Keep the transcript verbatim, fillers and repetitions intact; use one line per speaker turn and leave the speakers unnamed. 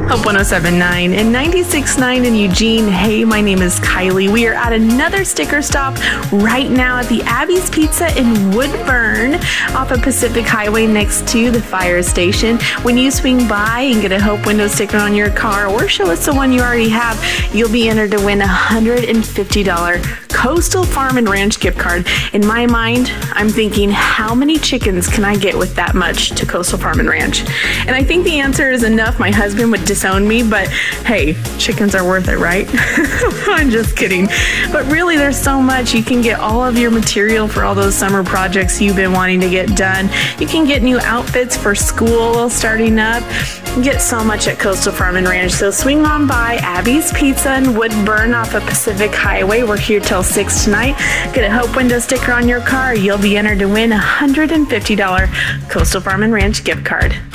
Hope one oh seven point nine and ninety-six point nine in Eugene. Hey, my name is Kylie. We are at another sticker stop right now at the Abby's Pizza in Woodburn off of Pacific Highway next to the fire station. When you swing by and get a Hope window sticker on your car or show us the one you already have, you'll be entered to win a one hundred fifty dollars Coastal Farm and Ranch gift card. In my mind, I'm thinking, how many chickens can I get with that much to Coastal Farm and Ranch? And I think the answer is enough. My husband would disown me, but hey, chickens are worth it, right? I'm just kidding. But really, there's so much. You can get all of your material for all those summer projects you've been wanting to get done. You can get new outfits for school starting up. You get so much at Coastal Farm and Ranch. So swing on by Abby's Pizza in Woodburn off of Pacific Highway. We're here till six tonight. Get a Hope window sticker on your car. You'll be entered to win a one hundred fifty dollars Coastal Farm and Ranch gift card.